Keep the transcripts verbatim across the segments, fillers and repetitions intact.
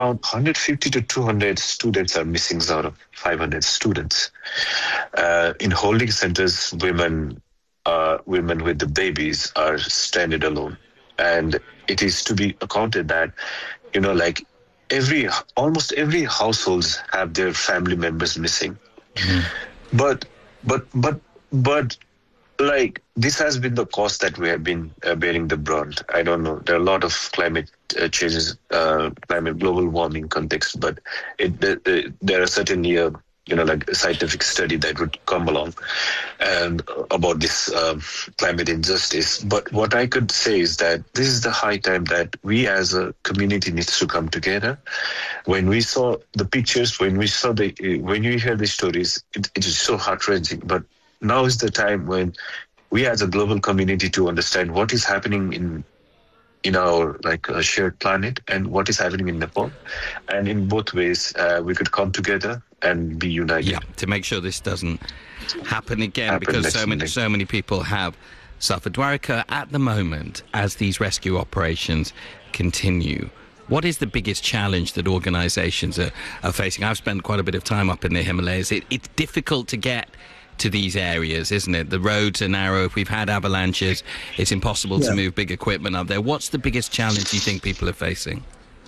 one hundred fifty to two hundred students are missing out of five hundred students. Uh, in holding centers, women uh, women with the babies are stranded alone. And it is to be accounted that, you know, like every, almost every households have their family members missing. Mm. But, but, but, but, like, this has been the cost that we have been uh, bearing the brunt. I don't know. There are a lot of climate uh, changes, uh, climate, global warming context, but it, uh, there are certainly a, you know, like a scientific study that would come along and about this um, climate injustice. But what I could say is that this is the high time that we as a community needs to come together. When we saw the pictures, when we saw the, when you hear the stories, it, it is so heart-wrenching. But now is the time when we as a global community to understand what is happening in in our like uh, shared planet and what is happening in Nepal. And in both ways, uh, we could come together and be united. Yeah, to make sure this doesn't happen again, Happen because so many, next- so many people have suffered. Dwarika, at the moment, as these rescue operations continue, what is the biggest challenge that organisations are, are facing? I've spent quite a bit of time up in the Himalayas. It, it's difficult to get to these areas, isn't it? The roads are narrow. If we've had avalanches, it's impossible Yeah. to move big equipment up there. What's the biggest challenge you think people are facing?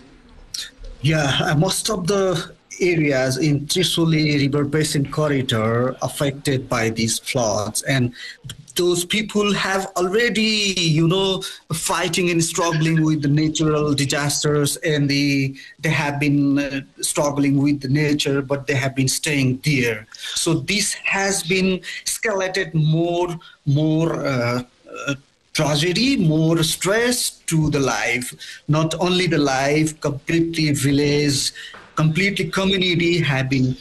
Yeah, uh, most of the areas in Trishuli River Basin corridor affected by these floods, and those people have already, you know, fighting and struggling with the natural disasters, and the, they have been uh, struggling with the nature, but they have been staying there. So this has been escalated more, more uh, uh, tragedy, more stress to the life. Not only the life, completely village, completely community have been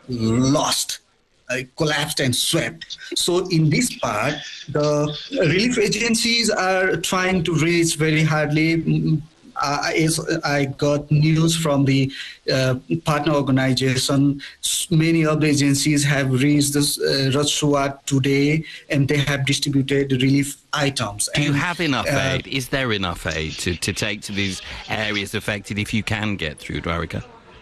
lost. Uh, collapsed and swept. So in this part, the relief agencies are trying to reach very hardly. Mm, Uh, as I got news from the uh, partner organization, s- many of the agencies have reached this uh, Rajswat today, and they have distributed relief items. Do you And, have enough uh, aid? Is there enough aid to, to take to these areas affected if you can get through, Dwarika?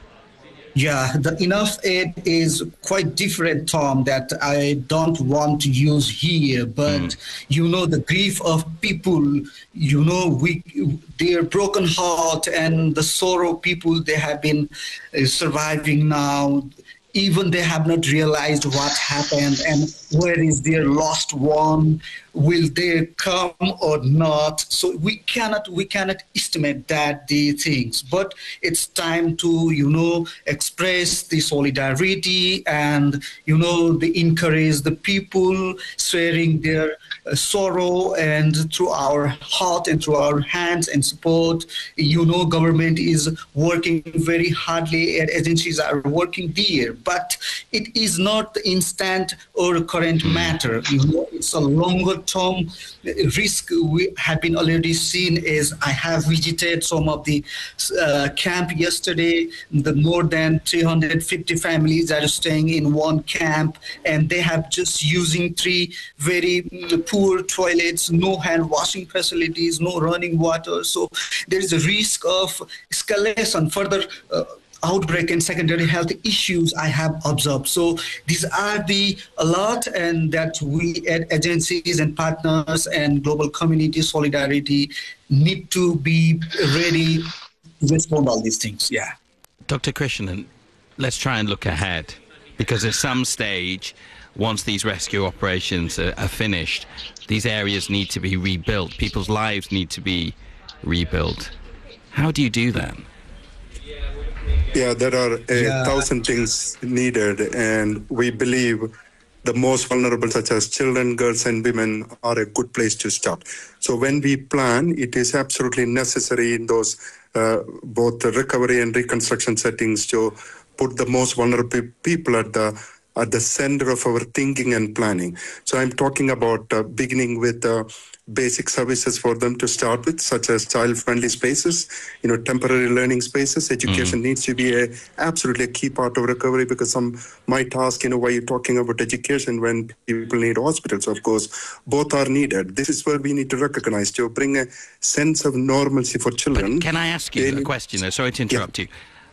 Yeah, the enough aid is quite different, Tom, that I don't want to use here. But, you know, the grief of people, you know, we their broken heart and the sorrow people, they have been uh, surviving now. Even they have not realized what happened and where is their lost one. Will they come or not? So we cannot we cannot estimate that the things. But it's time to, you know, express the solidarity and, you know, the encourage the people sharing their uh, sorrow, and through our heart and through our hands and support. You know, government is working very hardly and agencies are working there, but it is not the instant or current matter. You know, it's a longer term risk. We have been already seen as I have visited some of the uh, camp yesterday. The more than three hundred fifty families are staying in one camp, and they have just using three very mm, poor toilets, no hand washing facilities, no running water. So there is a risk of escalation, further uh, outbreak and secondary health issues I have observed. So these are the a lot, and that we at agencies and partners and global community solidarity need to be ready to respond all these things. Yeah. Doctor Krishnan, let's try and look ahead, because at some stage, once these rescue operations are, are finished, these areas need to be rebuilt. People's lives need to be rebuilt. How do you do that? Yeah, there are a Yeah. thousand things needed, and we believe the most vulnerable, such as children, girls, and women, are a good place to start. So when we plan, it is absolutely necessary in those uh, both the recovery and reconstruction settings to put the most vulnerable people at the at the center of our thinking and planning. So I'm talking about uh, beginning with uh, basic services for them to start with, such as child-friendly spaces, you know, temporary learning spaces. Education needs to be a absolutely a key part of recovery, because some might ask, you know, why you're talking about education when people need hospitals. Of course, both are needed. This is where we need to recognize to bring a sense of normalcy for children. But can I ask you They- a question? though? Sorry to interrupt you.